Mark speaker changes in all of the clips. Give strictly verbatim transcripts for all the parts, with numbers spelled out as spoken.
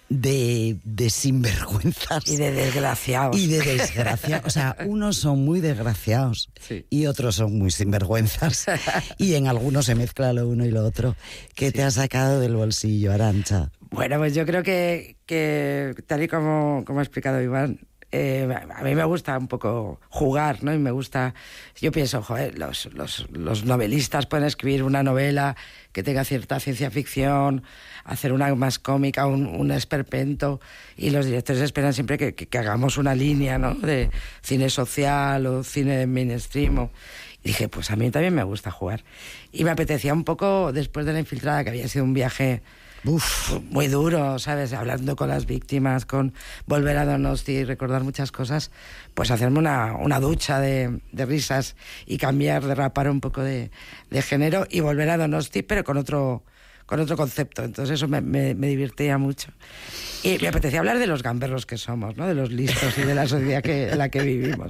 Speaker 1: de, de sinvergüenzas.
Speaker 2: Y de desgraciados.
Speaker 1: Y de desgraciados. O sea, unos son muy desgraciados, sí, y otros son muy sinvergüenzas. Y en algunos se mezcla lo uno y lo otro. ¿Qué sí. te ha sacado del bolsillo, Arantxa?
Speaker 2: Bueno, pues yo creo que, que tal y como, como ha explicado Iván, eh, a mí me gusta un poco jugar, ¿no? Y me gusta... Yo pienso, joder, los, los, los novelistas pueden escribir una novela que tenga cierta ciencia ficción, hacer una más cómica, un, un esperpento, y los directores esperan siempre que, que, que hagamos una línea, ¿no? De cine social o cine mainstream. O... Y dije, pues a mí también me gusta jugar. Y me apetecía un poco, después de La Infiltrada, que había sido un viaje... Uf, muy duro, ¿sabes? Hablando con las víctimas, con volver a Donosti y recordar muchas cosas, pues hacerme una, una ducha de, de risas y cambiar, derrapar un poco de, de género y volver a Donosti, pero con otro, con otro concepto. Entonces eso me, me, me divertía mucho. Y me apetecía hablar de los gamberros que somos, ¿no? De los listos y de la sociedad que, en la que vivimos.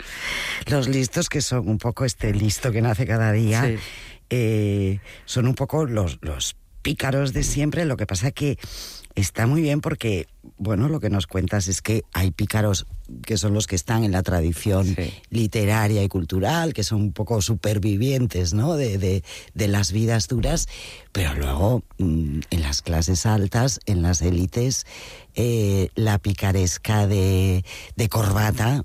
Speaker 1: Los listos, que son un poco este listo que nace cada día, sí. eh, son un poco los... los pícaros de siempre. Lo que pasa que está muy bien porque, bueno, lo que nos cuentas es que hay pícaros que son los que están en la tradición sí. literaria y cultural, que son un poco supervivientes, ¿no? De, de, de las vidas duras, pero luego en las clases altas, en las élites, eh, la picaresca de, de corbata,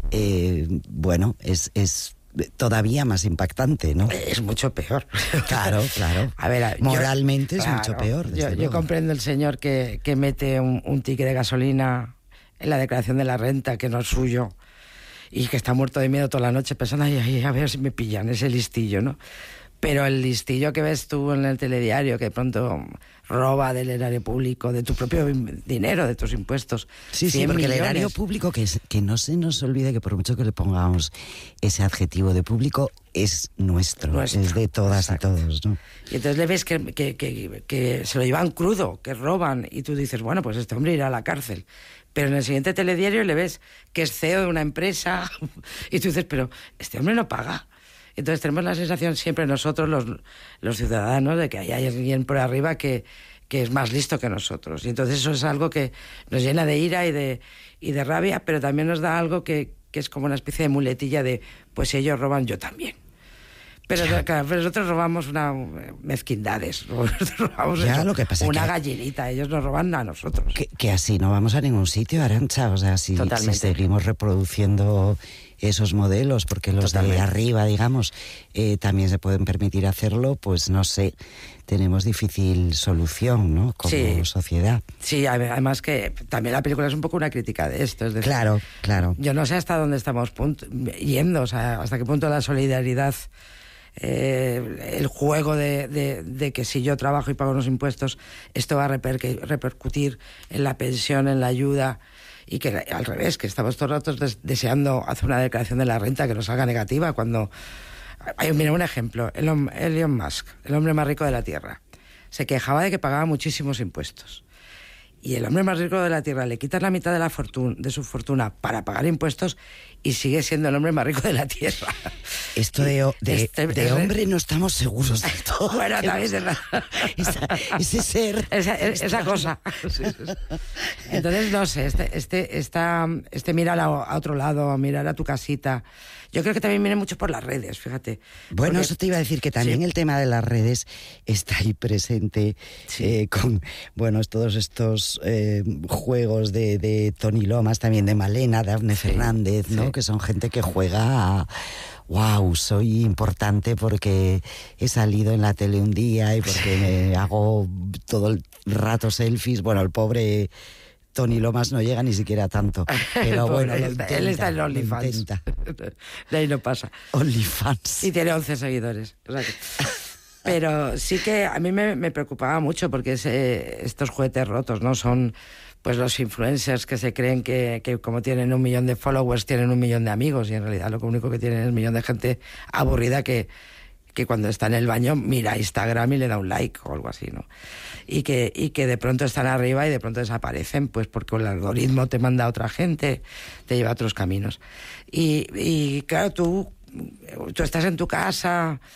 Speaker 1: eh, bueno, es... es todavía más impactante, ¿no?
Speaker 2: Es mucho peor.
Speaker 1: Claro, claro.
Speaker 2: A ver,
Speaker 1: moralmente
Speaker 2: yo,
Speaker 1: es
Speaker 2: claro,
Speaker 1: mucho peor.
Speaker 2: Yo, yo comprendo el señor que, que mete un, un ticket de gasolina en la declaración de la renta, que no es suyo, y que está muerto de miedo toda la noche pensando, ay, ay, a ver si me pillan, ese listillo, ¿no? Pero el listillo que ves tú en el telediario, que de pronto roba del erario público, de tu propio dinero, de tus impuestos.
Speaker 1: Sí, sí, porque millones. El erario público, que, es, que no se nos olvide que por mucho que le pongamos ese adjetivo de público, es nuestro, nuestro. Es de todas Exacto. y todos, ¿no?
Speaker 2: Y entonces le ves que, que, que, que se lo llevan crudo, que roban, y tú dices, bueno, pues este hombre irá a la cárcel. Pero en el siguiente telediario le ves que es C E O de una empresa, y tú dices, pero este hombre no paga. Entonces tenemos la sensación siempre nosotros, los, los ciudadanos, de que hay alguien por arriba que, que es más listo que nosotros. Y entonces eso es algo que nos llena de ira y de, y de rabia, pero también nos da algo que, que es como una especie de muletilla de, pues si ellos roban, yo también. Pero claro, nosotros robamos una mezquindades, robamos
Speaker 1: ya,
Speaker 2: eso,
Speaker 1: lo que pasa
Speaker 2: una
Speaker 1: que...
Speaker 2: gallinita, ellos nos roban a nosotros.
Speaker 1: Que, que así no vamos a ningún sitio, Arantxa, o sea, si, si seguimos reproduciendo esos modelos, porque los Totalmente. de arriba, digamos, eh, también se pueden permitir hacerlo, pues no sé, tenemos difícil solución, ¿no? Como
Speaker 2: sí.
Speaker 1: sociedad.
Speaker 2: Sí, además que también la película es un poco una crítica de esto, es decir,
Speaker 1: claro, claro.
Speaker 2: Yo no sé hasta dónde estamos punto, yendo, o sea, hasta qué punto la solidaridad... Eh, el juego de, de, de que si yo trabajo y pago unos impuestos, esto va a reper- repercutir en la pensión, en la ayuda, y que al revés, que estamos todos ratos des- deseando hacer una declaración de la renta que nos salga negativa cuando... Hay, mira, un ejemplo, Elon, Elon Musk, el hombre más rico de la Tierra, se quejaba de que pagaba muchísimos impuestos. Y el hombre más rico de la Tierra le quitas la mitad de, la fortuna, de su fortuna para pagar impuestos y sigue siendo el hombre más rico de la Tierra.
Speaker 1: Esto de, de, este, de hombre no estamos seguros del todo.
Speaker 2: Bueno, también es la...
Speaker 1: esa, ese ser.
Speaker 2: Esa, esa cosa. Sí, sí, sí. Entonces, no sé, este, este, esta, este mirar a, a otro lado, mirar a tu casita... Yo creo que también viene mucho por las redes, fíjate.
Speaker 1: Bueno,
Speaker 2: porque...
Speaker 1: eso te iba a decir, que también sí. el tema de las redes está ahí presente, sí. eh, con, bueno, todos estos eh, juegos de, de Tony Lomas, también de Malena, de Dafne sí. Fernández, ¿no? Sí. Que son gente que juega a... Wow, soy importante porque he salido en la tele un día y porque me hago todo el rato selfies. Bueno, el pobre... Tony Lomas no llega ni siquiera a tanto. Pero bueno,
Speaker 2: él,
Speaker 1: intenta,
Speaker 2: él está en OnlyFans. De ahí no pasa.
Speaker 1: OnlyFans.
Speaker 2: Y tiene once seguidores. O sea que... Pero sí que a mí me, me preocupaba mucho porque es, eh, estos juguetes rotos, ¿no? Son pues los influencers que se creen que, que como tienen un millón de followers tienen un millón de amigos y en realidad lo único que tienen es un millón de gente aburrida que... que cuando está en el baño mira Instagram y le da un like o algo así, ¿no? Y que, y que de pronto están arriba y de pronto desaparecen, pues porque el algoritmo te manda a otra gente, te lleva a otros caminos. Y, y claro, tú, tú estás en tu casa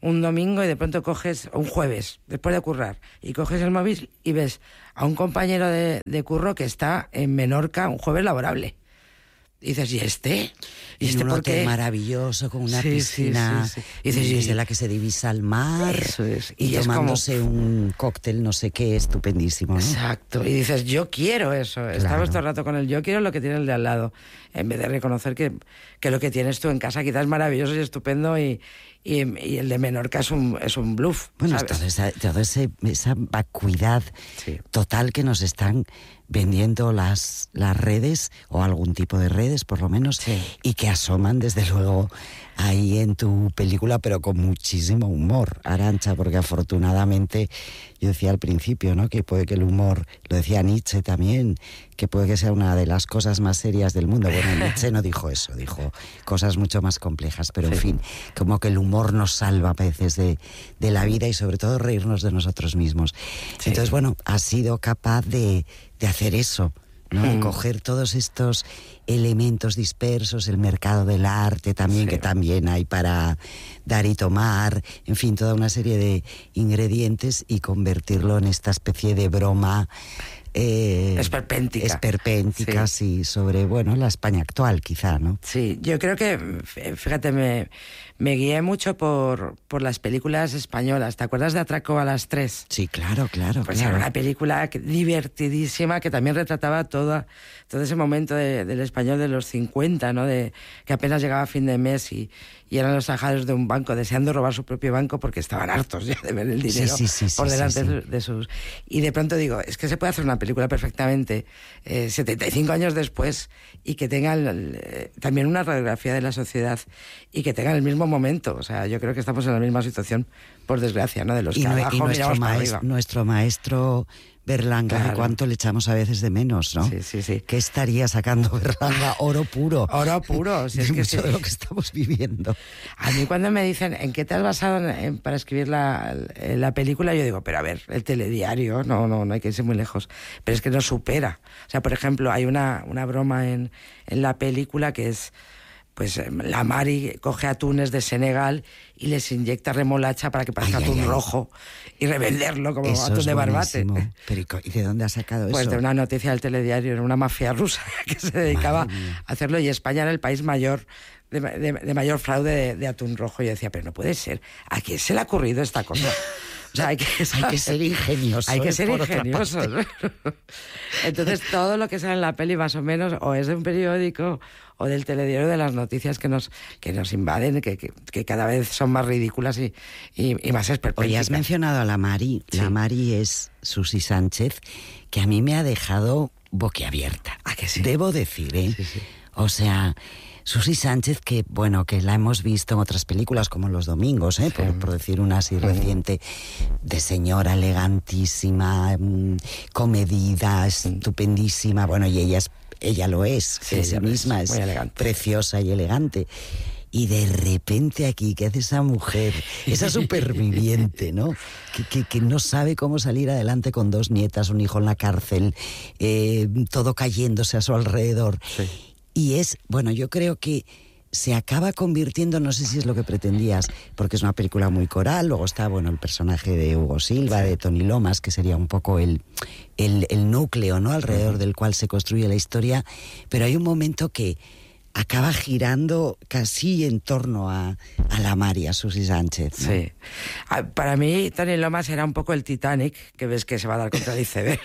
Speaker 2: un domingo y de pronto coges, un jueves, después de currar, y coges el móvil y ves a un compañero de, de curro que está en Menorca un jueves laborable. Y dices, ¿y este?
Speaker 1: ¿Y este un hotel maravilloso con una sí, piscina sí, sí, sí. Y dices, y desde la que se divisa al mar?
Speaker 2: Eso es.
Speaker 1: Y, y tomándose como... un cóctel, no sé qué, estupendísimo, ¿no?
Speaker 2: Exacto. Y dices, yo quiero eso. Claro. Estamos todo el rato con el yo quiero lo que tiene el de al lado. En vez de reconocer que, que lo que tienes tú en casa quizás es maravilloso y estupendo y, y, y el de Menorca es un, es un bluff.
Speaker 1: Bueno, ¿sabes? toda esa, toda ese, esa vacuidad sí. total que nos están vendiendo las, las redes, o algún tipo de redes por lo menos, sí. y que asoman desde luego ahí en tu película, pero con muchísimo humor, Arantxa, porque afortunadamente, yo decía al principio, ¿no?, que puede que el humor, lo decía Nietzsche también, que puede que sea una de las cosas más serias del mundo. Bueno, Nietzsche no dijo eso, dijo cosas mucho más complejas, pero sí. en fin, como que el humor nos salva a veces de, de la vida y sobre todo reírnos de nosotros mismos. Sí. Entonces, bueno, has sido capaz de, de hacer eso, ¿no? Mm. Coger todos estos elementos dispersos, el mercado del arte también, sí. que también hay para dar y tomar, en fin, toda una serie de ingredientes y convertirlo en esta especie de broma eh,
Speaker 2: esperpéntica.
Speaker 1: Esperpéntica, sí. sí, sobre, bueno, la España actual, quizá, ¿no?
Speaker 2: Sí, yo creo que, fíjate, me, me guié mucho por, por las películas españolas. ¿Te acuerdas de Atraco a las tres?
Speaker 1: Sí, claro, claro.
Speaker 2: Pues
Speaker 1: claro.
Speaker 2: era una película divertidísima que también retrataba toda, todo ese momento de, del español de los cincuenta, ¿no? De que apenas llegaba a fin de mes y, y eran los trabajadores de un banco deseando robar su propio banco porque estaban hartos ya de ver el dinero
Speaker 1: sí, sí, sí,
Speaker 2: por
Speaker 1: sí,
Speaker 2: delante
Speaker 1: sí, sí.
Speaker 2: de sus... Y de pronto digo, es que se puede hacer una película perfectamente eh, setenta y cinco años después y que tenga el, el, también una radiografía de la sociedad y que tenga el mismo momento. O sea, yo creo que estamos en la misma situación, por desgracia, ¿no? De los
Speaker 1: y
Speaker 2: que
Speaker 1: no,
Speaker 2: abajo
Speaker 1: y nuestro
Speaker 2: miramos para
Speaker 1: maestro,
Speaker 2: arriba.
Speaker 1: nuestro maestro Berlanga, claro. de cuánto le echamos a veces de menos, ¿no?
Speaker 2: Sí, sí, sí.
Speaker 1: ¿Qué estaría sacando Berlanga? Oro puro.
Speaker 2: Oro puro, si
Speaker 1: de
Speaker 2: es que
Speaker 1: mucho
Speaker 2: sí.
Speaker 1: de lo que estamos viviendo.
Speaker 2: A mí cuando me dicen, ¿en qué te has basado en, en, para escribir la, la película? Yo digo, pero a ver, el telediario, no, no, no hay que irse muy lejos. Pero es que no supera. O sea, por ejemplo, hay una, una broma en, en la película que es... Pues la Mari coge atunes de Senegal y les inyecta remolacha para que parezca ay, atún ay, rojo y revenderlo como
Speaker 1: eso
Speaker 2: atún de barbate.
Speaker 1: Pero ¿y de dónde has sacado
Speaker 2: pues
Speaker 1: eso?
Speaker 2: Pues de una noticia del telediario, era una mafia rusa que se dedicaba a hacerlo y España era el país mayor de, de, de mayor fraude de, de atún rojo. Y yo decía, pero no puede ser, ¿a quién se le ha ocurrido esta cosa? O sea, hay que,
Speaker 1: hay que ser ingeniosos.
Speaker 2: Hay que ser ingeniosos. Entonces, todo lo que sale en la peli, más o menos, o es de un periódico o del telediario, de las noticias que nos que nos invaden, que, que, que cada vez son más ridículas y, y, y más esperpénticas.
Speaker 1: Oye, has mencionado a la Mari. Sí. La Mari es Susi Sánchez, que a mí me ha dejado boquiabierta.
Speaker 2: ¿A que sí?
Speaker 1: Debo decir, ¿eh?
Speaker 2: Sí, sí.
Speaker 1: O sea... Susi Sánchez, que bueno, que la hemos visto en otras películas como Los Domingos, ¿eh? Sí. por, por decir una así reciente, de señora elegantísima, mmm, comedida, estupendísima, bueno, y ella es, ella lo es,
Speaker 2: sí,
Speaker 1: en sí misma es,
Speaker 2: es
Speaker 1: preciosa y elegante. Y de repente aquí, ¿qué hace esa mujer? Esa superviviente, ¿no? Que, que, que no sabe cómo salir adelante con dos nietas, un hijo en la cárcel, eh, todo cayéndose a su alrededor.
Speaker 2: Sí.
Speaker 1: Y es, bueno, yo creo que se acaba convirtiendo, no sé si es lo que pretendías, porque es una película muy coral, luego está, bueno, el personaje de Hugo Silva, sí. de Tony Lomas, que sería un poco el, el, el núcleo, ¿no?, alrededor uh-huh. del cual se construye la historia, pero hay un momento que acaba girando casi en torno a, a la Mari, a Susi Sánchez, ¿no?
Speaker 2: Sí. Para mí, Tony Lomas era un poco el Titanic, que ves que se va a dar contra el iceberg,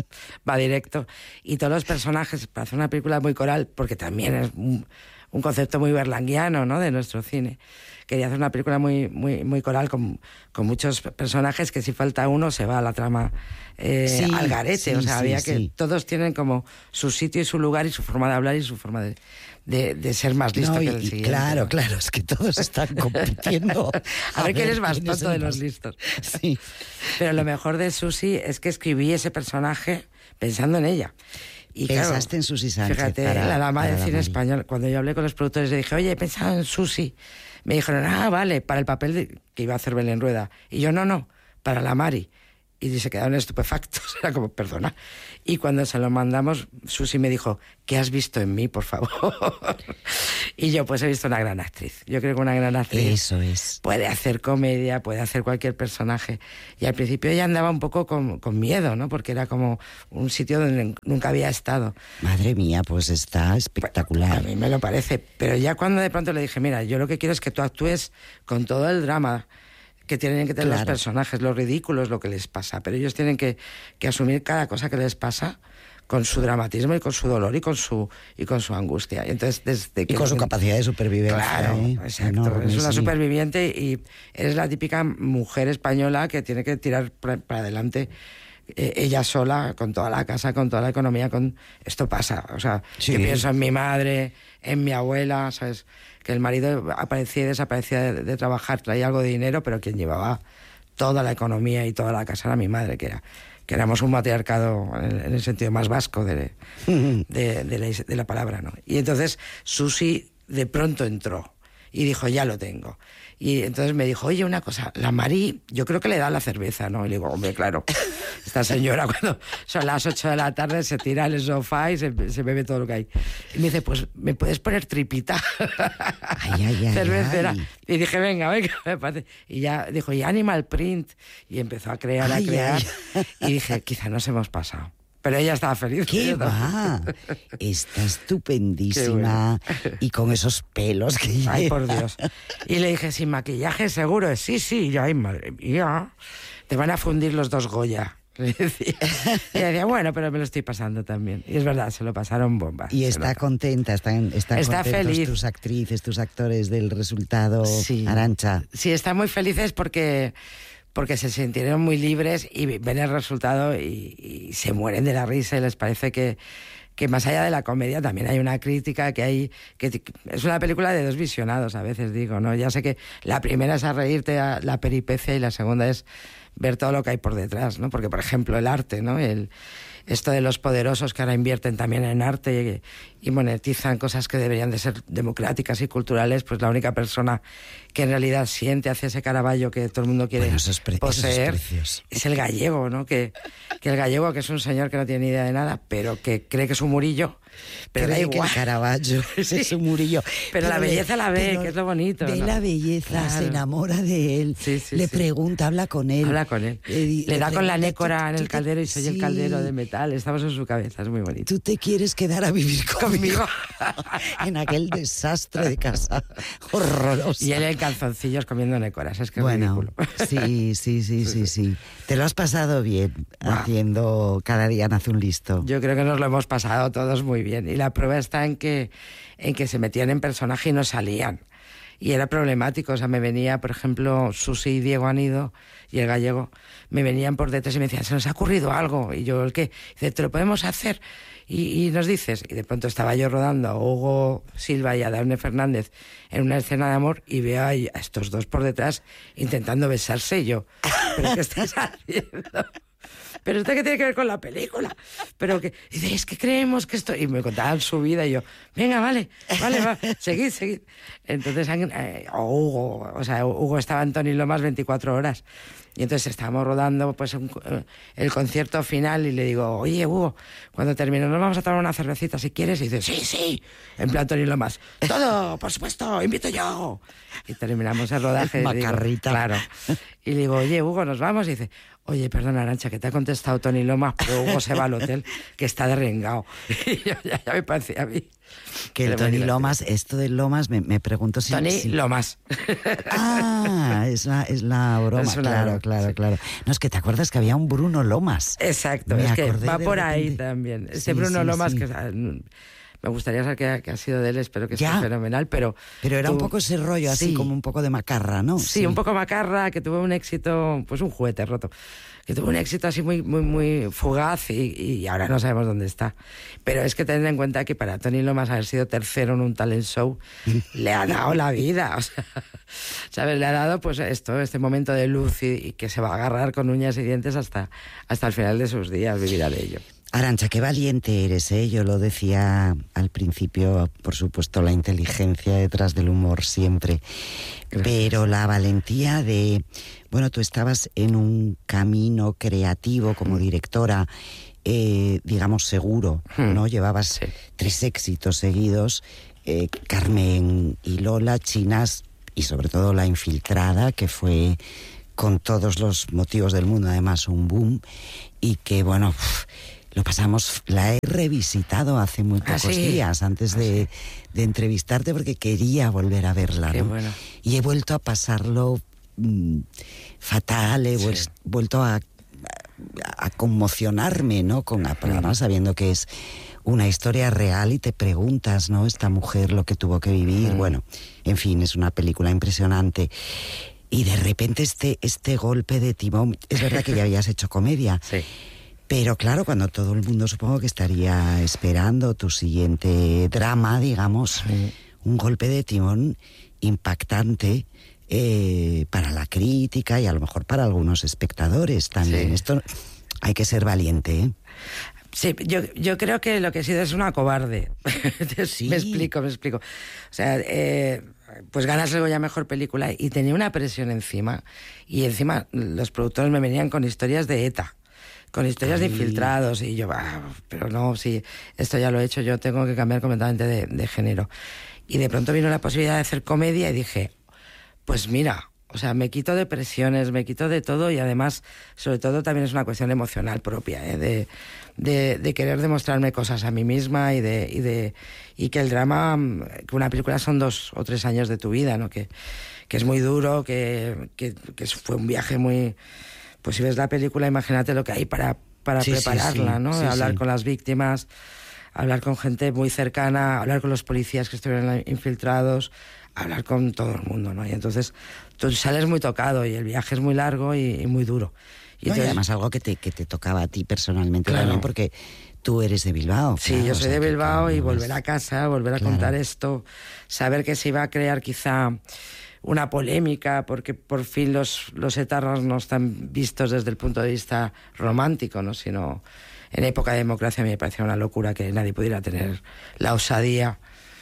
Speaker 2: va directo. Y todos los personajes, para hacer una película muy coral, porque también es un, un concepto muy berlanguiano, ¿no?, de nuestro cine. Quería hacer una película muy, muy, muy coral, con, con muchos personajes que si falta uno se va a la trama eh,
Speaker 1: sí,
Speaker 2: al garete.
Speaker 1: Sí,
Speaker 2: o sea,
Speaker 1: sí,
Speaker 2: había
Speaker 1: sí.
Speaker 2: que todos tienen como su sitio y su lugar y su forma de hablar y su forma de... De, de ser más listo
Speaker 1: no, y,
Speaker 2: que el siguiente.
Speaker 1: Claro, claro, es que todos están compitiendo.
Speaker 2: a, a ver quién es más tonto de los listos.
Speaker 1: Sí.
Speaker 2: Pero lo mejor de Susi es que escribí ese personaje pensando en ella. Y
Speaker 1: pensaste
Speaker 2: claro,
Speaker 1: en Susi Sánchez.
Speaker 2: Fíjate,
Speaker 1: para,
Speaker 2: la dama de cine
Speaker 1: Mari.
Speaker 2: español. Cuando yo hablé con los productores le dije, oye, he pensado en Susi. Me dijeron, ah, vale, para el papel de, que iba a hacer Belén Rueda. Y yo, no, no, para la Mari. Y se quedaron estupefactos, era como, perdona. Y cuando se lo mandamos, Susi me dijo, ¿qué has visto en mí, por favor? Y yo, pues he visto una gran actriz. Yo creo que una gran actriz
Speaker 1: Eso es.
Speaker 2: puede hacer comedia, puede hacer cualquier personaje. Y al principio ella andaba un poco con, con miedo, ¿no? Porque era como un sitio donde nunca había estado.
Speaker 1: Madre mía, pues está espectacular.
Speaker 2: A mí me lo parece. Pero ya cuando de pronto le dije, mira, yo lo que quiero es que tú actúes con todo el drama que tienen que tener claro. los personajes, lo ridículo es lo que les pasa, pero ellos tienen que, que asumir cada cosa que les pasa con su dramatismo y con su dolor y con su y con su angustia. Y, entonces, desde que
Speaker 1: y con su capacidad de supervivencia.
Speaker 2: Claro,
Speaker 1: ¿eh?
Speaker 2: exacto. Enorme, es una sí. superviviente y eres la típica mujer española que tiene que tirar para, para adelante eh, ella sola, con toda la casa, con toda la economía. Con esto pasa. O sea, sí. yo pienso en mi madre, en mi abuela, ¿sabes? Que el marido aparecía y desaparecía de, de trabajar, traía algo de dinero, pero quien llevaba toda la economía y toda la casa era mi madre, que era que éramos un matriarcado en, en el sentido más vasco de, de, de, de, la, de la palabra, ¿no? Y entonces Susi de pronto entró y dijo, ya lo tengo. Y entonces me dijo, oye, una cosa, la Mari, yo creo que le da la cerveza, ¿no? Y le digo, hombre, claro, esta señora cuando son las ocho de la tarde se tira en el sofá y se, se bebe todo lo que hay. Y me dice, pues, ¿me puedes poner tripita?
Speaker 1: Ay, ay, ay,
Speaker 2: cervecera.
Speaker 1: Ay.
Speaker 2: Y dije, venga, venga, me parece. Y ya dijo, y Animal Print. Y empezó a crear,
Speaker 1: ay,
Speaker 2: a crear.
Speaker 1: Ay.
Speaker 2: Y dije, quizá nos hemos pasado. Pero ella estaba feliz.
Speaker 1: ¿Qué va? Está estupendísima. Bueno. Y con esos pelos que
Speaker 2: Ay,
Speaker 1: lleva.
Speaker 2: por Dios. Y le dije, sin maquillaje seguro. Sí, sí. Y yo, ay, madre mía. Te van a fundir los dos Goya. Le decía. Y ella decía, bueno, pero me lo estoy pasando también. Y es verdad, se lo pasaron bombas.
Speaker 1: Y está contenta, están, están
Speaker 2: está
Speaker 1: contentos
Speaker 2: feliz.
Speaker 1: tus actrices, tus actores del resultado,
Speaker 2: sí.
Speaker 1: Arantxa.
Speaker 2: Sí, están muy felices porque... porque se sintieron muy libres y ven el resultado y, y se mueren de la risa y les parece que, que más allá de la comedia también hay una crítica, que hay que es una película de dos visionados, a veces digo, ¿no? Ya sé que la primera es a reírte a la peripecia y la segunda es ver todo lo que hay por detrás, ¿no? Porque, por ejemplo, el arte, ¿no? El, esto de los poderosos que ahora invierten también en arte y, y monetizan cosas que deberían de ser democráticas y culturales, pues la única persona que en realidad siente hacia ese Caravaggio que todo el mundo quiere
Speaker 1: bueno, eso es pre-
Speaker 2: poseer
Speaker 1: eso es,
Speaker 2: es el gallego, ¿no? Que, que el gallego, que es un señor que no tiene ni idea de nada, pero que cree que es un Murillo, pero
Speaker 1: cree
Speaker 2: da igual.
Speaker 1: Que el Caravaggio sí. es un Murillo.
Speaker 2: Pero, pero la belleza la ve, que es lo bonito.
Speaker 1: Ve
Speaker 2: ¿no?
Speaker 1: la belleza, claro. Se enamora de él,
Speaker 2: sí, sí,
Speaker 1: le
Speaker 2: sí.
Speaker 1: pregunta, habla con él.
Speaker 2: Habla con él.
Speaker 1: Eh,
Speaker 2: le, le da con la nécora
Speaker 1: tú,
Speaker 2: en el
Speaker 1: tú
Speaker 2: caldero
Speaker 1: te,
Speaker 2: y soy
Speaker 1: sí.
Speaker 2: el caldero de metal. Estamos en su cabeza, es muy bonito.
Speaker 1: Tú te quieres quedar a vivir conmigo. En aquel desastre de casa horroroso.
Speaker 2: Y él en calzoncillos comiendo nécoras, es que es
Speaker 1: bueno,
Speaker 2: ridículo.
Speaker 1: Sí, sí, sí, sí, sí. Te lo has pasado bien wow. haciendo Cada día nace un listo.
Speaker 2: Yo creo que nos lo hemos pasado todos muy bien. Y la prueba está en que, en que se metían en personaje y no salían. Y era problemático, o sea, me venía, por ejemplo, Susi y Diego han ido, y el gallego, me venían por detrás y me decían, se nos ha ocurrido algo. Y yo, ¿el qué? Dice, ¿te lo podemos hacer? Y, y nos dices, y de pronto estaba yo rodando a Hugo Silva y a Daphne Fernández en una escena de amor y veo a estos dos por detrás intentando besarse y yo, ¿pero qué estás haciendo? ¿Pero esto qué tiene que ver con la película? Pero que, y dice, es que creemos que esto... Y me contaban su vida y yo, venga, vale, vale, va, seguid, seguid. Entonces, eh, o Hugo, o sea, Hugo estaba en Tony Lomas veinticuatro horas. Y entonces estábamos rodando pues un, el concierto final y le digo, oye, Hugo, cuando termine nos vamos a tomar una cervecita si quieres. Y dice, sí, sí, en plan Tony Lomas. Todo, por supuesto, invito yo. Y terminamos el rodaje.
Speaker 1: Macarrita.
Speaker 2: Digo, claro. Y le digo, oye, Hugo, nos vamos. Y dice, oye, perdona, Arantxa, que te ha contestado Tony Lomas, pero Hugo se va al hotel, que está derrengado. Y yo, ya, ya me parecía a mí.
Speaker 1: Que el Tony Lomas, esto de Lomas, me, me pregunto si...
Speaker 2: Tony
Speaker 1: si...
Speaker 2: Lomas.
Speaker 1: Ah, es la, es la broma, es claro, broma, claro, sí. claro. No, es que te acuerdas que había un Bruno Lomas.
Speaker 2: Exacto,
Speaker 1: me
Speaker 2: es que va por
Speaker 1: repente.
Speaker 2: ahí también. Ese
Speaker 1: sí,
Speaker 2: Bruno
Speaker 1: sí,
Speaker 2: Lomas
Speaker 1: sí.
Speaker 2: que... Me gustaría saber qué, qué ha sido de él, espero que
Speaker 1: ya.
Speaker 2: esté fenomenal, pero...
Speaker 1: Pero era tú... un poco ese rollo así, sí. como un poco de macarra, ¿no?
Speaker 2: Sí,
Speaker 1: sí,
Speaker 2: un poco macarra, que tuvo un éxito, pues un juguete roto, que tuvo un éxito así muy muy muy fugaz y, y ahora no sabemos dónde está. Pero es que tened en cuenta que para Tony Lomas haber sido tercero en un talent show le ha dado la vida, o sea, ¿sabes? Le ha dado pues esto, este momento de luz y, y que se va a agarrar con uñas y dientes hasta, hasta el final de sus días, vivirá de ello.
Speaker 1: Arantxa, qué valiente eres, ¿eh? Yo lo decía al principio, por supuesto, la inteligencia detrás del humor siempre. Gracias. Pero la valentía de... Bueno, tú estabas en un camino creativo como directora, eh, digamos, seguro, ¿no? Llevabas sí. tres éxitos seguidos, eh, Carmen y Lola, Chinas y sobre todo La Infiltrada, que fue con todos los motivos del mundo, además, un boom, y que, bueno... Uff, lo pasamos, la he revisitado hace muy pocos ¿Ah, sí? días antes de, ¿Ah, sí? de entrevistarte porque quería volver a verla, ¿no? Bueno. Y he vuelto a pasarlo mmm, fatal, he sí. vuelto a, a, a conmocionarme, ¿no? Con la programa, sabiendo que es una historia real y te preguntas, ¿no? Esta mujer lo que tuvo que vivir, mm. bueno, en fin, es una película impresionante. Y de repente este, este golpe de timón, es verdad que ya habías hecho comedia,
Speaker 2: sí.
Speaker 1: Pero claro, cuando todo el mundo supongo que estaría esperando tu siguiente drama, digamos, sí. un golpe de timón impactante eh, para la crítica y a lo mejor para algunos espectadores también. Sí. Esto hay que ser valiente, ¿eh?
Speaker 2: Sí, yo, yo creo que lo que he sido es una cobarde. Sí. Me explico, me explico. O sea, eh, pues ganas el Goya Mejor Película y tenía una presión encima. Y encima los productores me venían con historias de ETA. Con historias Ay. de infiltrados, y yo, ah, pero no, sí, esto ya lo he hecho, yo tengo que cambiar completamente de, de género. Y de pronto vino la posibilidad de hacer comedia y dije, pues mira, o sea, me quito de presiones, me quito de todo y además, sobre todo, también es una cuestión emocional propia, ¿eh? de, de, de querer demostrarme cosas a mí misma y de, y de y que el drama, que una película son dos o tres años de tu vida, ¿no? Que, que es muy duro, que, que, que fue un viaje muy... Pues si ves la película, imagínate lo que hay para, para sí, prepararla, sí, sí. ¿no? Sí, hablar sí. con las víctimas, hablar con gente muy cercana, hablar con los policías que estuvieron infiltrados, hablar con todo el mundo, ¿no? Y entonces tú sales muy tocado y el viaje es muy largo y, y muy duro.
Speaker 1: Y, no, entonces, y además algo que te, que te tocaba a ti personalmente claro. también, porque tú eres de Bilbao.
Speaker 2: Sí,
Speaker 1: claro,
Speaker 2: yo soy
Speaker 1: o sea,
Speaker 2: de Bilbao
Speaker 1: que,
Speaker 2: y volver a casa, volver a claro. contar esto, saber que se iba a crear quizá... una polémica, porque por fin los, los etarras no están vistos desde el punto de vista romántico, ¿no? Sino en época de democracia a mí me parecía una locura que nadie pudiera tener la osadía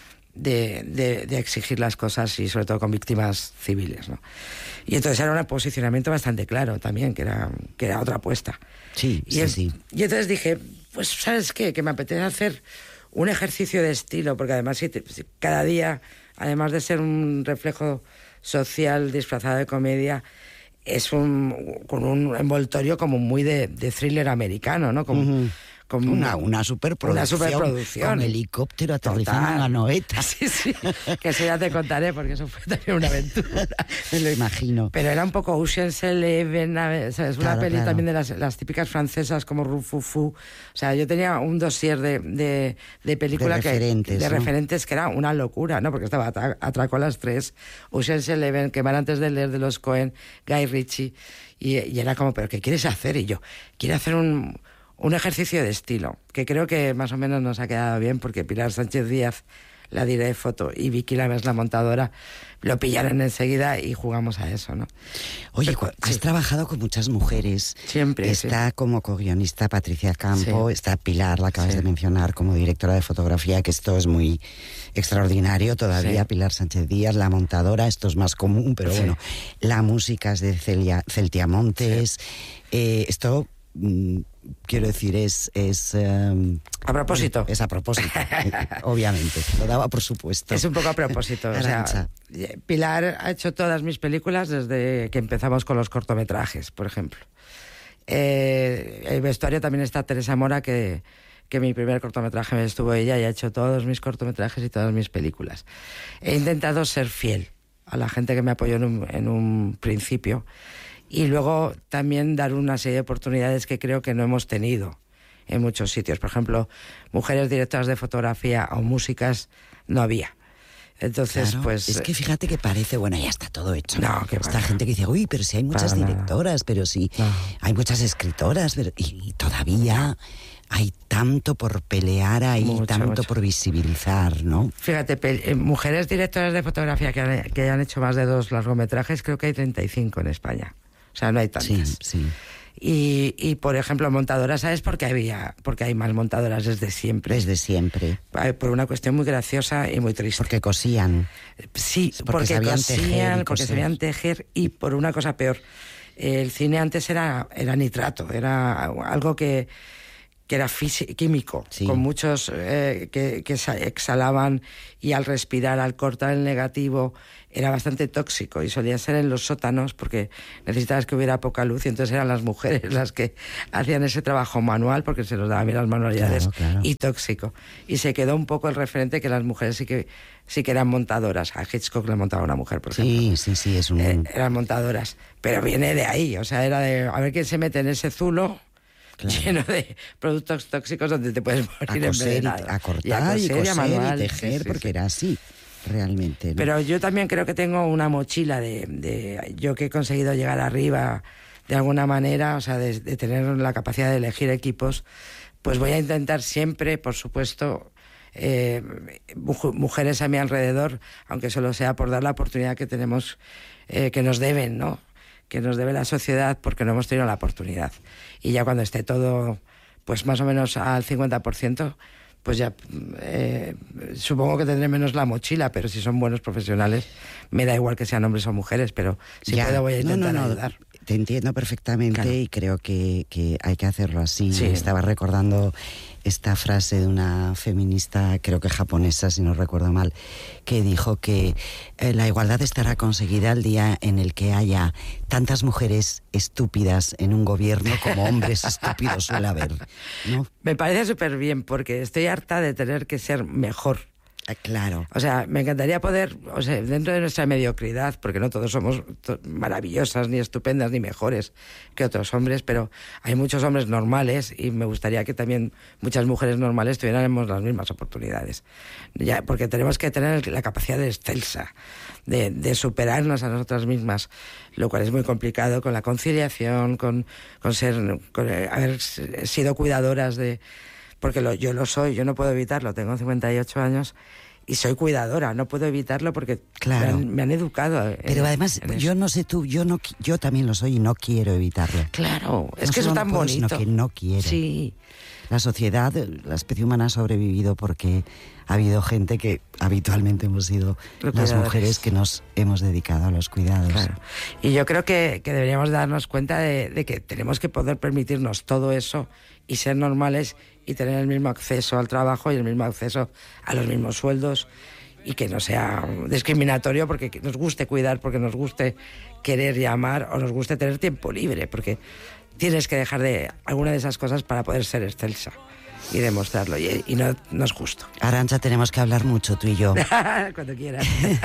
Speaker 2: de, de, de exigir las cosas y sobre todo con víctimas civiles, ¿no? Y entonces era un posicionamiento bastante claro también, que era, que era otra apuesta.
Speaker 1: Sí,
Speaker 2: y
Speaker 1: sí,
Speaker 2: el,
Speaker 1: sí.
Speaker 2: Y entonces dije, pues ¿sabes qué? Que me apetece hacer un ejercicio de estilo, porque además si te, si cada día, además de ser un reflejo social disfrazado de comedia, es un con un envoltorio como muy de, de thriller americano, ¿no? Como,
Speaker 1: uh-huh.
Speaker 2: como
Speaker 1: una, una superproducción.
Speaker 2: Una superproducción.
Speaker 1: Con helicóptero aterrizando en una noeta.
Speaker 2: Sí, sí. Que eso ya te contaré, porque eso fue también una aventura.
Speaker 1: Me lo imagino.
Speaker 2: Pero era un poco Ocean's Eleven, ¿sabes? Una claro, peli claro. también de las, las típicas francesas como Rufufu. O sea, yo tenía un dossier de, de, de películas
Speaker 1: de referentes,
Speaker 2: que, de
Speaker 1: ¿no?
Speaker 2: referentes que era una locura, ¿no? Porque estaba Atraco a las tres, Ocean's Eleven, que van antes de leer de los Coen, Guy Ritchie, y, y era como, ¿pero qué quieres hacer? Y yo, quiero hacer un... un ejercicio de estilo, que creo que más o menos nos ha quedado bien, porque Pilar Sánchez Díaz, la diré de foto, y Vicky Lames, la montadora, lo pillaron enseguida y jugamos a eso, ¿no?
Speaker 1: Oye, Pero, has sí. trabajado con muchas mujeres.
Speaker 2: Siempre,
Speaker 1: Está
Speaker 2: sí.
Speaker 1: como co-guionista Patricia Campo,
Speaker 2: sí.
Speaker 1: está Pilar, la acabas
Speaker 2: sí.
Speaker 1: de mencionar, como directora de fotografía, que esto es muy extraordinario todavía, sí. Pilar Sánchez Díaz, la montadora, esto es más común, pero sí. bueno, la música es de Celia, Celtia Montes, sí. eh, esto... Mm, quiero decir, es... es um,
Speaker 2: a propósito.
Speaker 1: Es a propósito, obviamente. Lo daba por supuesto.
Speaker 2: Es un poco a propósito. O sea, Pilar ha hecho todas mis películas desde que empezamos con los cortometrajes, por ejemplo. Eh, el vestuario también está Teresa Mora, que, que mi primer cortometraje me estuvo ella y ha hecho todos mis cortometrajes y todas mis películas. He intentado ser fiel a la gente que me apoyó en un, en un principio. Y luego también dar una serie de oportunidades que creo que no hemos tenido en muchos sitios. Por ejemplo, mujeres directoras de fotografía o músicas no había. Entonces,
Speaker 1: claro,
Speaker 2: pues...
Speaker 1: es que fíjate que parece, bueno, ya está todo hecho.
Speaker 2: No, que
Speaker 1: Esta gente que dice, uy, pero si hay muchas
Speaker 2: Para
Speaker 1: directoras,
Speaker 2: nada.
Speaker 1: pero sí,
Speaker 2: no.
Speaker 1: hay muchas escritoras, pero, y, y todavía hay tanto por pelear ahí, mucho, tanto mucho. por visibilizar, ¿no?
Speaker 2: Fíjate, pe- mujeres directoras de fotografía que han, que hayan hecho más de dos largometrajes, creo que hay treinta y cinco en España. O sea, no hay tantas.
Speaker 1: Sí, sí.
Speaker 2: Y, y, por ejemplo, montadoras, ¿sabes? Porque había, porque hay más montadoras desde siempre.
Speaker 1: Desde siempre.
Speaker 2: Por una cuestión muy graciosa y muy triste.
Speaker 1: Porque cosían.
Speaker 2: Sí,
Speaker 1: porque,
Speaker 2: porque
Speaker 1: sabían
Speaker 2: cosían,
Speaker 1: tejer
Speaker 2: porque sabían tejer, y por una cosa peor. El cine antes era, era nitrato, era algo que, que era físico, químico, sí. Con muchos eh, que, que exhalaban, y al respirar, al cortar el negativo, era bastante tóxico, y solía ser en los sótanos porque necesitabas que hubiera poca luz, y entonces eran las mujeres las que hacían ese trabajo manual porque se los daban bien las manualidades, claro, claro. Y tóxico. Y se quedó un poco el referente que las mujeres sí que sí que eran montadoras. A Hitchcock le montaba una mujer, por ejemplo.
Speaker 1: Sí, sí, sí, es un...
Speaker 2: Eh, eran montadoras, pero viene de ahí, o sea, era de a ver quién se mete en ese zulo. Claro. Lleno de productos tóxicos donde te puedes morir envenenado.
Speaker 1: A cortar y, a coser, y, coser, y, manual, y tejer, sí, sí, porque sí. Era así, realmente, ¿no?
Speaker 2: Pero yo también creo que tengo una mochila de, de... Yo que he conseguido llegar arriba de alguna manera, o sea, de, de tener la capacidad de elegir equipos, pues voy a intentar siempre, por supuesto... Eh, mujeres a mi alrededor, aunque solo sea por dar la oportunidad que tenemos, eh, que nos deben, ¿no? Que nos debe la sociedad, porque no hemos tenido la oportunidad. Y ya cuando esté todo, pues más o menos al cincuenta por ciento, pues ya eh, supongo que tendré menos la mochila, pero si son buenos profesionales, me da igual que sean hombres o mujeres, pero si ya. puedo voy a intentar
Speaker 1: no, no, no.
Speaker 2: ayudar.
Speaker 1: Te entiendo perfectamente, claro. Y creo que, que hay que hacerlo así.
Speaker 2: Sí.
Speaker 1: Estaba recordando esta frase de una feminista, creo que japonesa, si no recuerdo mal, que dijo que eh, la igualdad estará conseguida el día en el que haya tantas mujeres estúpidas en un gobierno como hombres estúpidos suele haber, ¿no?
Speaker 2: Me parece súper bien, porque estoy harta de tener que ser mejor.
Speaker 1: Claro.
Speaker 2: O sea, me encantaría poder, o sea, dentro de nuestra mediocridad, porque no todos somos to- maravillosas, ni estupendas, ni mejores que otros hombres, pero hay muchos hombres normales, y me gustaría que también muchas mujeres normales tuviéramos las mismas oportunidades. Ya, porque tenemos que tener la capacidad de excelsa, de, de superarnos a nosotras mismas, lo cual es muy complicado con la conciliación, con, con ser, con haber sido cuidadoras de... Porque lo, yo lo soy, yo no puedo evitarlo, tengo cincuenta y ocho años y soy cuidadora, no puedo evitarlo porque
Speaker 1: claro.
Speaker 2: me, han, me han educado.
Speaker 1: Pero en, además, en yo no sé tú, yo no yo también lo soy y no quiero evitarlo.
Speaker 2: Claro, es
Speaker 1: no
Speaker 2: que es tan
Speaker 1: no puedo,
Speaker 2: bonito.
Speaker 1: Sino que no quiero.
Speaker 2: Sí.
Speaker 1: La sociedad, la especie humana ha sobrevivido porque ha habido gente que habitualmente hemos sido las mujeres que nos hemos dedicado a los cuidados.
Speaker 2: Claro. Y yo creo que, que deberíamos darnos cuenta de, de que tenemos que poder permitirnos todo eso y ser normales y tener el mismo acceso al trabajo y el mismo acceso a los mismos sueldos, y que no sea discriminatorio porque nos guste cuidar, porque nos guste querer y amar, o nos guste tener tiempo libre, porque tienes que dejar de alguna de esas cosas para poder ser excelsa y demostrarlo, y, y no, no es justo.
Speaker 1: Arantxa, tenemos que hablar mucho, tú y yo.
Speaker 2: Cuando quieras.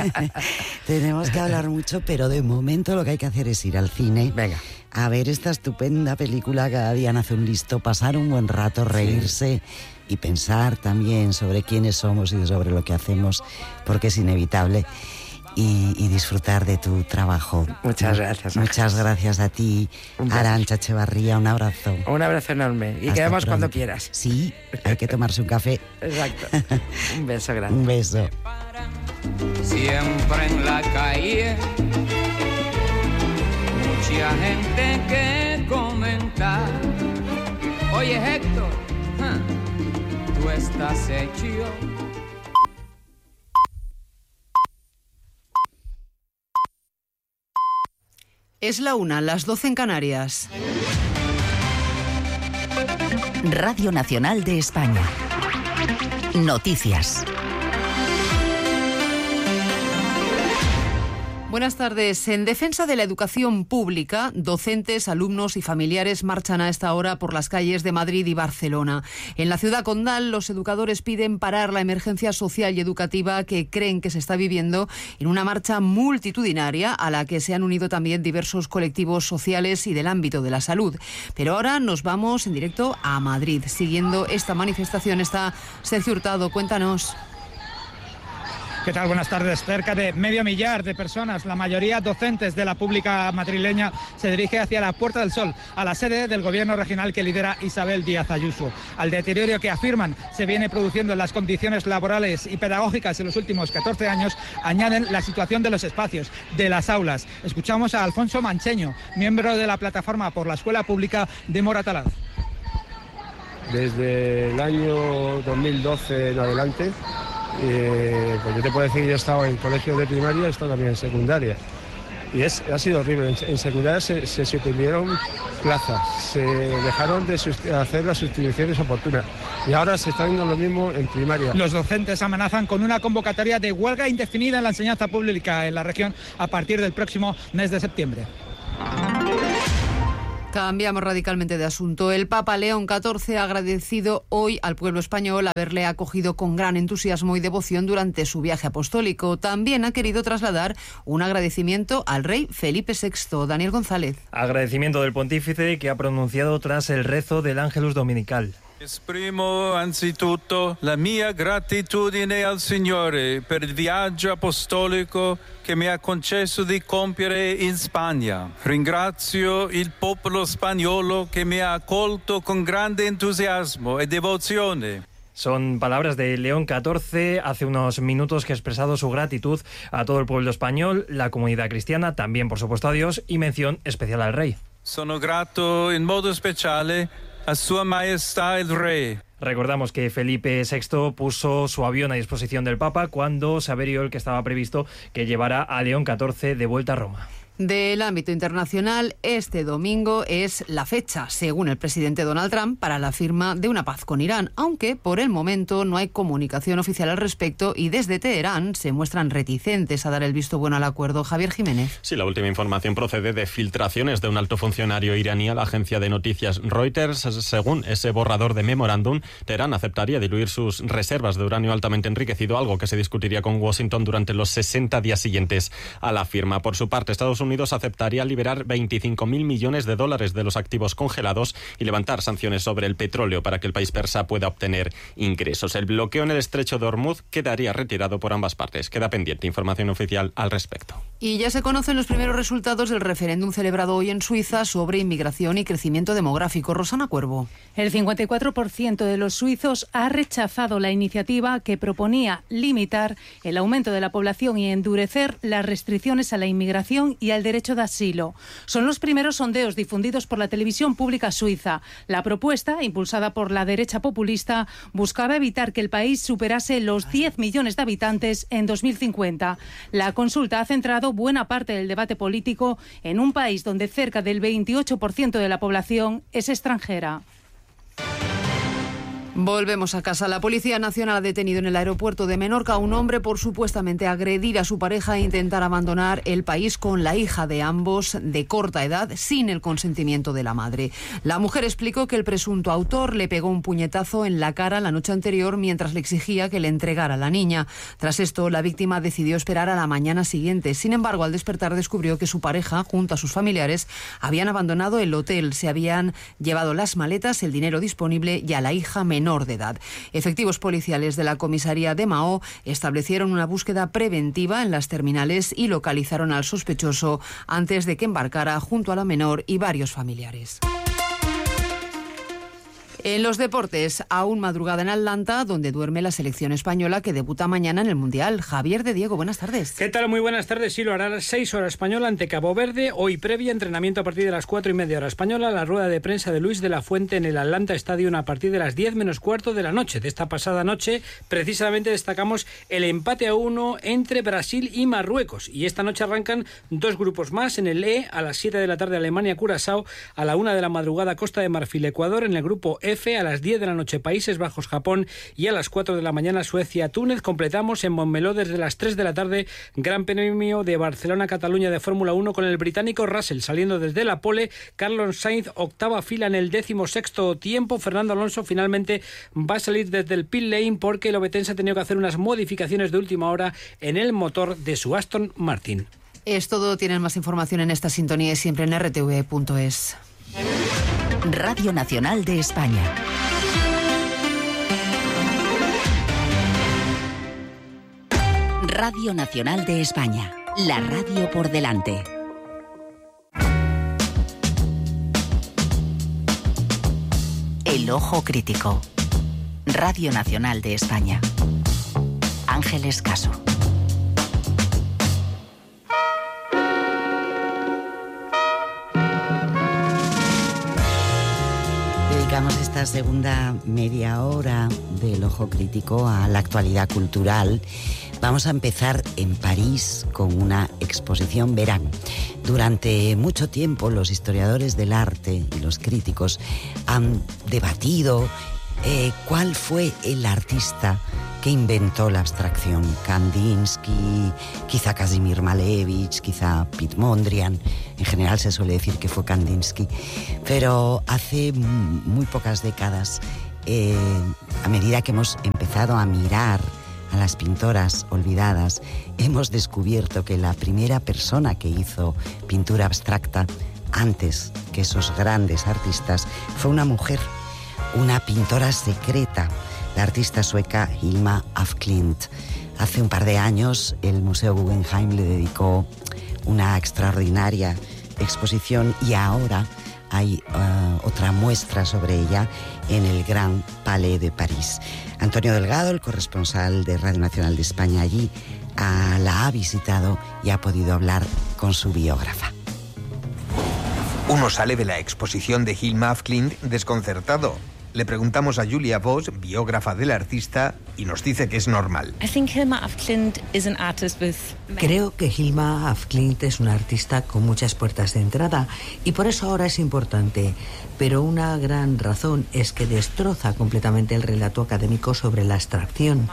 Speaker 1: Tenemos que hablar mucho, pero de momento lo que hay que hacer es ir al cine.
Speaker 2: Venga.
Speaker 1: A ver esta estupenda película Cada día nace un listo, pasar un buen rato, reírse, sí. Y pensar también sobre quiénes somos y sobre lo que hacemos, porque es inevitable. Y, y disfrutar de tu trabajo.
Speaker 2: Muchas gracias.
Speaker 1: Muchas gracias a ti, Arantxa Echevarría. Un abrazo.
Speaker 2: Un abrazo enorme. Y quedamos cuando quieras.
Speaker 1: Sí, hay que tomarse un café.
Speaker 2: Exacto. Un beso grande.
Speaker 1: Un beso.
Speaker 3: Siempre en la calle, mucha gente que comentar. Oye, Héctor, ¿huh? Tú estás hecho.
Speaker 4: Es la una, las doce en Canarias.
Speaker 5: Radio Nacional de España. Noticias.
Speaker 4: Buenas tardes. En defensa de la educación pública, docentes, alumnos y familiares marchan a esta hora por las calles de Madrid y Barcelona. En la ciudad condal, los educadores piden parar la emergencia social y educativa que creen que se está viviendo en una marcha multitudinaria a la que se han unido también diversos colectivos sociales y del ámbito de la salud. Pero ahora nos vamos en directo a Madrid. Siguiendo esta manifestación está Sergio Hurtado. Cuéntanos.
Speaker 6: ¿Qué tal? Buenas tardes. Cerca de medio millar de personas, la mayoría docentes de la pública madrileña, se dirige hacia la Puerta del Sol, a la sede del gobierno regional que lidera Isabel Díaz Ayuso. Al deterioro que afirman se viene produciendo en las condiciones laborales y pedagógicas en los últimos catorce años, añaden la situación de los espacios, de las aulas. Escuchamos a Alfonso Mancheño, miembro de la Plataforma por la Escuela Pública de Moratalaz.
Speaker 7: Desde el año dos mil doce en adelante, Eh, pues yo te puedo decir que yo he estado en colegios de primaria, he estado también en secundaria. Y es, ha sido horrible. En, en secundaria se, se suprimieron plazas, se dejaron de hacer las sustituciones oportunas. Y ahora se está viendo lo mismo en primaria.
Speaker 6: Los docentes amenazan con una convocatoria de huelga indefinida en la enseñanza pública en la región a partir del próximo mes de septiembre.
Speaker 4: Cambiamos radicalmente de asunto. El Papa León catorce ha agradecido hoy al pueblo español haberle acogido con gran entusiasmo y devoción durante su viaje apostólico. También ha querido trasladar un agradecimiento al rey Felipe sexto. Daniel González.
Speaker 8: Agradecimiento del pontífice que ha pronunciado tras el rezo del Ángelus Dominical.
Speaker 9: Esprimo anzitutto la mia gratitudine al Signore per il viaggio apostolico che mi ha concesso di compiere in Spagna. Ringrazio il popolo spagnolo che mi ha accolto con grande entusiasmo e devozione.
Speaker 8: Son palabras de León catorce, hace unos minutos que ha expresado su gratitud a todo el pueblo español, la comunidad cristiana, también por supuesto a Dios, y mención especial al rey.
Speaker 9: Sono grato in modo speciale a Sua Maestà el Rey.
Speaker 8: Recordamos que Felipe sexto puso su avión a disposición del Papa cuando se averió el que estaba previsto que llevara a León catorce de vuelta a Roma.
Speaker 4: Del ámbito internacional, este domingo es la fecha, según el presidente Donald Trump, para la firma de una paz con Irán, aunque por el momento no hay comunicación oficial al respecto y desde Teherán se muestran reticentes a dar el visto bueno al acuerdo. Javier Jiménez.
Speaker 10: Sí, la última información procede de filtraciones de un alto funcionario iraní a la agencia de noticias Reuters. Según ese borrador de memorándum, Teherán aceptaría diluir sus reservas de uranio altamente enriquecido, algo que se discutiría con Washington durante los sesenta días siguientes a la firma. Por su parte, Estados Unidos aceptaría liberar veinticinco mil millones de dólares de los activos congelados y levantar sanciones sobre el petróleo para que el país persa pueda obtener ingresos. El bloqueo en el estrecho de Hormuz quedaría retirado por ambas partes. Queda pendiente información oficial al respecto.
Speaker 4: Y ya se conocen los primeros resultados del referéndum celebrado hoy en Suiza sobre inmigración y crecimiento demográfico. Rosana Cuervo.
Speaker 11: El cincuenta y cuatro por ciento de los suizos ha rechazado la iniciativa que proponía limitar el aumento de la población y endurecer las restricciones a la inmigración y al derecho de asilo. Son los primeros sondeos difundidos por la televisión pública suiza. La propuesta, impulsada por la derecha populista, buscaba evitar que el país superase los diez millones de habitantes en dos mil cincuenta. La consulta ha centrado buena parte del debate político en un país donde cerca del veintiocho por ciento de la población es extranjera.
Speaker 4: Volvemos a casa. La Policía Nacional ha detenido en el aeropuerto de Menorca a un hombre por supuestamente agredir a su pareja e intentar abandonar el país con la hija de ambos de corta edad sin el consentimiento de la madre. La mujer explicó que el presunto autor le pegó un puñetazo en la cara la noche anterior mientras le exigía que le entregara a la niña. Tras esto, la víctima decidió esperar a la mañana siguiente. Sin embargo, al despertar descubrió que su pareja, junto a sus familiares, habían abandonado el hotel, se habían llevado las maletas, el dinero disponible y a la hija menor de edad. Efectivos policiales de la comisaría de Mahó establecieron una búsqueda preventiva en las terminales y localizaron al sospechoso antes de que embarcara junto a la menor y varios familiares. En los deportes, aún madrugada en Atlanta, donde duerme la selección española que debuta mañana en el Mundial. Javier de Diego, buenas tardes.
Speaker 12: ¿Qué tal? Muy buenas tardes. Sí, lo hará a las seis horas española ante Cabo Verde. Hoy previa, entrenamiento a partir de las cuatro y media hora española. La rueda de prensa de Luis de la Fuente en el Atlanta Stadium a partir de las diez menos cuarto de la noche. De esta pasada noche, precisamente destacamos el empate a uno entre Brasil y Marruecos. Y esta noche arrancan dos grupos más. En el E, a las siete de la tarde Alemania-Curazao, a la una de la madrugada Costa de Marfil-Ecuador. En el grupo F, a las diez de la noche Países Bajos-Japón y a las cuatro de la mañana Suecia-Túnez. Completamos en Montmeló desde las tres de la tarde Gran Premio de Barcelona-Cataluña de Fórmula uno con el británico Russell saliendo desde la pole, Carlos Sainz octava fila en el décimo sexto tiempo. Fernando Alonso finalmente va a salir desde el pit lane porque el obetense ha tenido que hacer unas modificaciones de última hora en el motor de su Aston Martin.
Speaker 4: Es todo. Tienen más información en esta sintonía y siempre en r t v punto es.
Speaker 5: Radio Nacional de España. Radio Nacional de España, la radio por delante. El ojo crítico. Radio Nacional de España. Ángeles Caso.
Speaker 1: Dedicamos esta segunda media hora del ojo crítico a la actualidad cultural. Vamos a empezar en París con una exposición. Verán, durante mucho tiempo los historiadores del arte y los críticos han debatido eh, cuál fue el artista que inventó la abstracción. Kandinsky, quizá Kazimir Malevich, quizá Piet Mondrian. En general se suele decir que fue Kandinsky. Pero hace muy pocas décadas, eh, a medida que hemos empezado a mirar a las pintoras olvidadas, hemos descubierto que la primera persona que hizo pintura abstracta, antes que esos grandes artistas, fue una mujer, una pintora secreta, la artista sueca Hilma af Klint. Hace un par de años el Museo Guggenheim le dedicó una extraordinaria exposición y ahora hay uh, otra muestra sobre ella en el Gran Palais de París. Antonio Delgado, el corresponsal de Radio Nacional de España allí, uh, la ha visitado y ha podido hablar con su biógrafa.
Speaker 13: Uno sale de la exposición de Hilma af Klint desconcertado. Le preguntamos a Julia Voss, biógrafa del artista, y nos dice que es normal.
Speaker 14: Creo que Hilma af Klint es una artista con muchas puertas de entrada y por eso ahora es importante. Pero una gran razón es que destroza completamente el relato académico sobre la abstracción.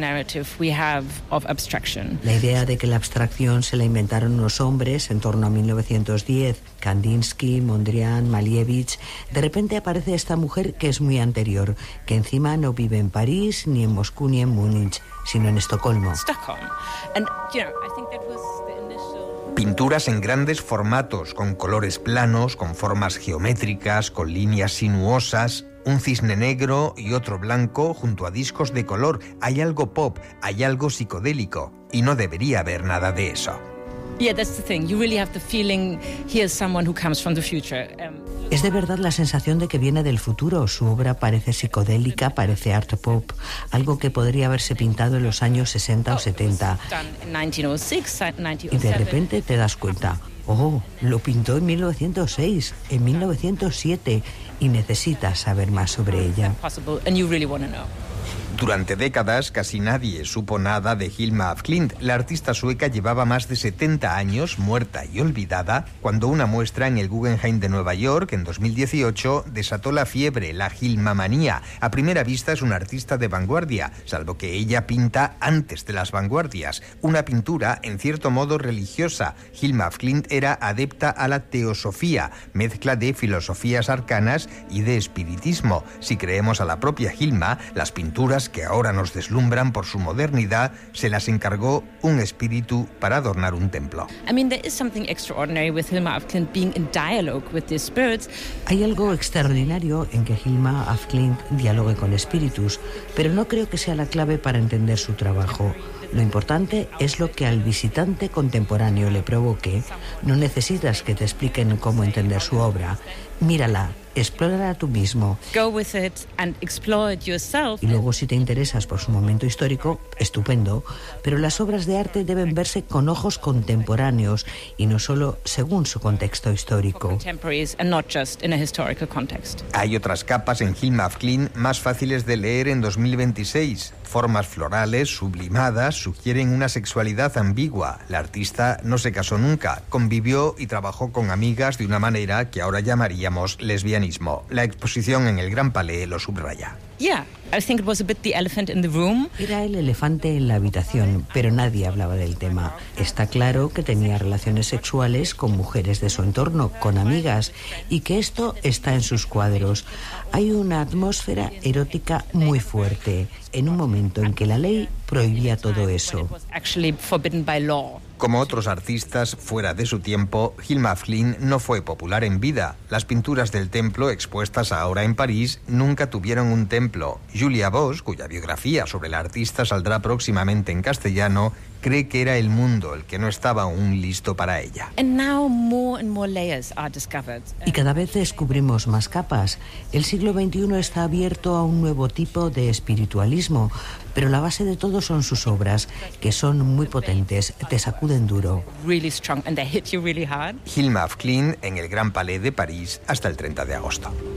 Speaker 14: La idea de que la abstracción se la inventaron unos hombres en torno a mil novecientos diez, Kandinsky, Mondrian, Malevich. De repente aparece esta mujer que es muy anterior, que encima no vive en París, ni en Moscú, ni en Múnich, sino en Estocolmo.
Speaker 13: Pinturas en grandes formatos, con colores planos, con formas geométricas, con líneas sinuosas, un cisne negro y otro blanco junto a discos de color. Hay algo pop, hay algo psicodélico, y no debería haber nada de eso.
Speaker 14: Es de verdad la sensación de que viene del futuro. Su obra parece psicodélica, parece art pop, algo que podría haberse pintado en los años sesenta o setenta. Y de repente te das cuenta, oh, lo pintó en mil novecientos seis, en mil novecientos siete, y necesitas saber más sobre ella.
Speaker 13: Durante décadas casi nadie supo nada de Hilma af Klint. La artista sueca llevaba más de setenta años muerta y olvidada cuando una muestra en el Guggenheim de Nueva York en dos mil dieciocho desató la fiebre, la Hilmamanía. A primera vista es una artista de vanguardia, salvo que ella pinta antes de las vanguardias. Una pintura en cierto modo religiosa. Hilma af Klint era adepta a la teosofía, mezcla de filosofías arcanas y de espiritismo. Si creemos a la propia Hilma, las pinturas que ahora nos deslumbran por su modernidad, se las encargó un espíritu para adornar un templo.
Speaker 14: Hay algo extraordinario en que Hilma af Klint dialogue con espíritus, pero no creo que sea la clave para entender su trabajo. Lo importante es lo que al visitante contemporáneo le provoque. No necesitas que te expliquen cómo entender su obra. Mírala, explórala tú mismo.
Speaker 15: Go with it and explore it yourself.
Speaker 14: Y luego, si te interesas por su momento histórico, estupendo, pero las obras de arte deben verse con ojos contemporáneos y no solo según su contexto histórico.
Speaker 13: Hay otras capas en Hilma af Klint más fáciles de leer en dos mil veintiséis. Formas florales, sublimadas, sugieren una sexualidad ambigua. La artista no se casó nunca, convivió y trabajó con amigas de una manera que ahora llamaríamos lesbianismo. La exposición en el Gran Palais lo subraya.
Speaker 15: Yeah, I think it was a bit the elephant in the room.
Speaker 14: Era el elefante en la habitación, pero nadie hablaba del tema. Está claro que tenía relaciones sexuales con mujeres de su entorno, con amigas, y que esto está en sus cuadros. Hay una atmósfera erótica muy fuerte, en un momento en que la ley prohibía todo eso.
Speaker 13: Como otros artistas fuera de su tiempo, Hilma af Klint no fue popular en vida. Las pinturas del templo expuestas ahora en París nunca tuvieron un templo. Julia Voss, cuya biografía sobre la artista saldrá próximamente en castellano, cree que era el mundo el que no estaba aún listo para ella.
Speaker 14: Y cada vez descubrimos más capas. El siglo veintiuno está abierto a un nuevo tipo de espiritualismo, pero la base de todo son sus obras, que son muy potentes, te sacuden duro.
Speaker 13: Hilma af Klint en el Gran Palais de París hasta el treinta de agosto.